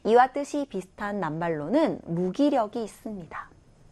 이와 뜻이 비슷한 낱말로는 무기력이 있습니다.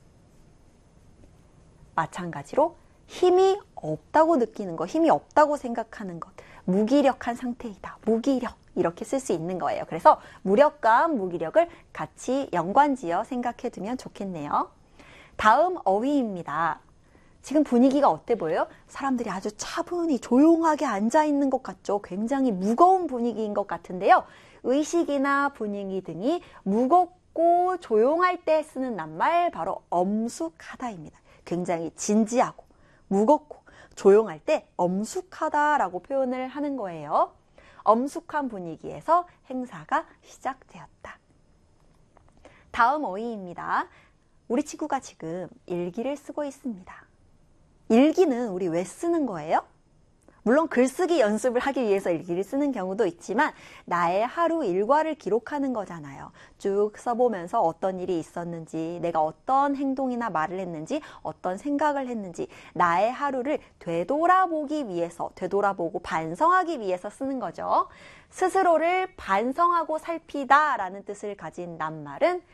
마찬가지로 힘이 없다고 느끼는 것, 힘이 없다고 생각하는 것, 무기력한 상태이다. 무기력 이렇게 쓸 수 있는 거예요. 그래서 무력과 무기력을 같이 연관지어 생각해 두면 좋겠네요. 다음 어휘입니다. 지금 분위기가 어때 보여요? 사람들이 아주 차분히 조용하게 앉아있는 것 같죠? 굉장히 무거운 분위기인 것 같은데요. 의식이나 분위기 등이 무겁고 조용할 때 쓰는 낱말 바로 엄숙하다입니다. 굉장히 진지하고 무겁고 조용할 때 엄숙하다라고 표현을 하는 거예요. 엄숙한 분위기에서 행사가 시작되었다. 다음 어휘입니다. 우리 친구가 지금 일기를 쓰고 있습니다. 일기는 우리 왜 쓰는 거예요? 물론 글쓰기 연습을 하기 위해서 일기를 쓰는 경우도 있지만 나의 하루 일과를 기록하는 거잖아요. 쭉 써보면서 어떤 일이 있었는지, 내가 어떤 행동이나 말을 했는지, 어떤 생각을 했는지 나의 하루를 되돌아보기 위해서, 되돌아보고 반성하기 위해서 쓰는 거죠. 스스로를 반성하고 살피다 라는 뜻을 가진 낱말은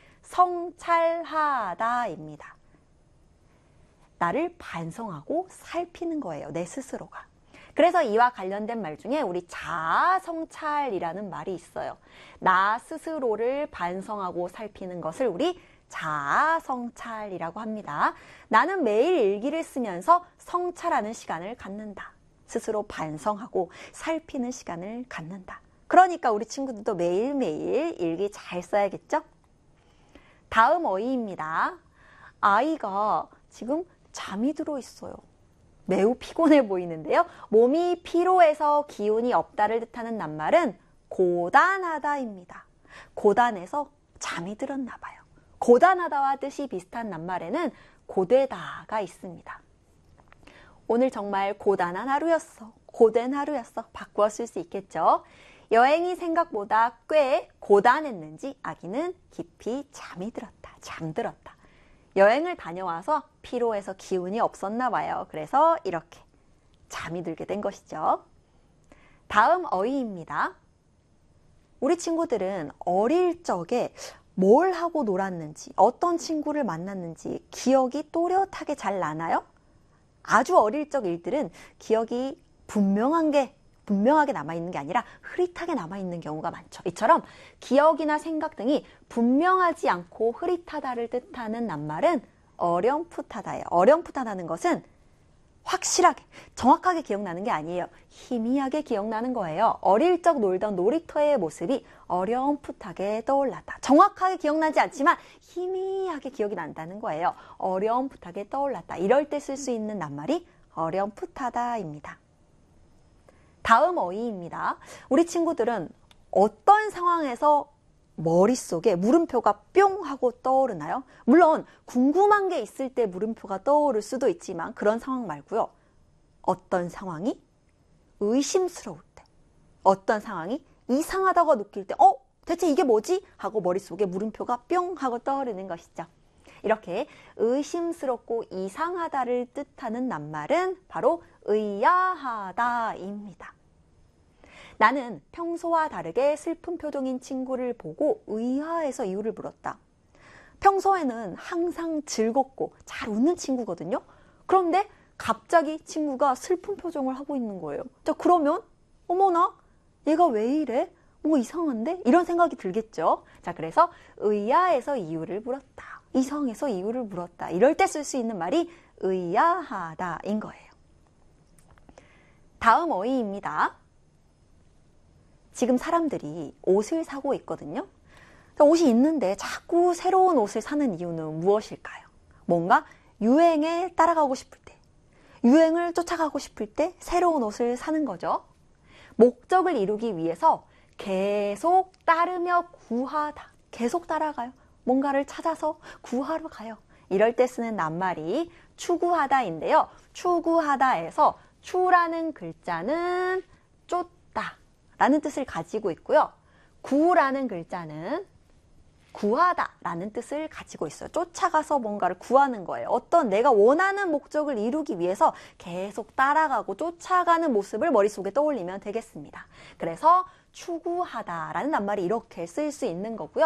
성찰하다입니다. 나를 반성하고 살피는 거예요. 내 스스로가. 그래서 이와 관련된 말 중에 우리 자아성찰이라는 말이 있어요. 나 스스로를 반성하고 살피는 것을 우리 자아성찰이라고 합니다. 나는 매일 일기를 쓰면서 성찰하는 시간을 갖는다. 스스로 반성하고 살피는 시간을 갖는다. 그러니까 우리 친구들도 매일매일 일기 잘 써야겠죠? 다음 어휘입니다. 아이가 지금 잠이 들어 있어요. 매우 피곤해 보이는데요. 몸이 피로해서 기운이 없다를 뜻하는 낱말은 고단하다입니다. 고단해서 잠이 들었나 봐요. 고단하다와 뜻이 비슷한 낱말에는 고되다가 있습니다. 오늘 정말 고단한 하루였어. 고된 하루였어. 바꾸어 쓸 수 있겠죠. 여행이 생각보다 꽤 고단했는지 아기는 깊이 잠이 들었다. 잠들었다. 여행을 다녀와서 피로해서 기운이 없었나 봐요. 그래서 이렇게 잠이 들게 된 것이죠. 다음 어휘입니다. 우리 친구들은 어릴 적에 뭘 하고 놀았는지, 어떤 친구를 만났는지 기억이 또렷하게 잘 나나요? 아주 어릴 적 일들은 기억이 분명하게 남아있는 게 아니라 흐릿하게 남아있는 경우가 많죠. 이처럼 기억이나 생각 등이 분명하지 않고 흐릿하다를 뜻하는 낱말은 어렴풋하다예요. 어렴풋하다는 것은 확실하게, 정확하게 기억나는 게 아니에요. 희미하게 기억나는 거예요. 어릴 적 놀던 놀이터의 모습이 어렴풋하게 떠올랐다. 정확하게 기억나지 않지만 희미하게 기억이 난다는 거예요. 어렴풋하게 떠올랐다. 이럴 때 쓸 수 있는 낱말이 어렴풋하다입니다. 다음 어휘입니다. 우리 친구들은 어떤 상황에서 머릿속에 물음표가 뿅 하고 떠오르나요? 물론 궁금한 게 있을 때 물음표가 떠오를 수도 있지만 그런 상황 말고요. 어떤 상황이 의심스러울 때, 어떤 상황이 이상하다고 느낄 때 대체 이게 뭐지? 하고 머릿속에 물음표가 뿅 하고 떠오르는 것이죠. 이렇게 의심스럽고 이상하다를 뜻하는 낱말은 바로 의아하다입니다. 나는 평소와 다르게 슬픈 표정인 친구를 보고 의아해서 이유를 물었다. 평소에는 항상 즐겁고 잘 웃는 친구거든요. 그런데 갑자기 친구가 슬픈 표정을 하고 있는 거예요. 자, 그러면 어머나 얘가 왜 이래? 뭔가 이상한데? 이런 생각이 들겠죠. 자, 그래서 의아해서 이유를 물었다. 이상해서 이유를 물었다. 이럴 때 쓸 수 있는 말이 의아하다인 거예요. 다음 어휘입니다. 지금 사람들이 옷을 사고 있거든요. 옷이 있는데 자꾸 새로운 옷을 사는 이유는 무엇일까요? 뭔가 유행에 따라가고 싶을 때, 유행을 쫓아가고 싶을 때 새로운 옷을 사는 거죠. 목적을 이루기 위해서 계속 따르며 구하다. 계속 따라가요. 뭔가를 찾아서 구하러 가요. 이럴 때 쓰는 낱말이 추구하다인데요. 추구하다에서 추라는 글자는 쫓다 라는 뜻을 가지고 있고요. 구라는 글자는 구하다 라는 뜻을 가지고 있어요. 쫓아가서 뭔가를 구하는 거예요. 어떤 내가 원하는 목적을 이루기 위해서 계속 따라가고 쫓아가는 모습을 머릿속에 떠올리면 되겠습니다. 그래서 추구하다 라는 낱말이 이렇게 쓸 수 있는 거고요.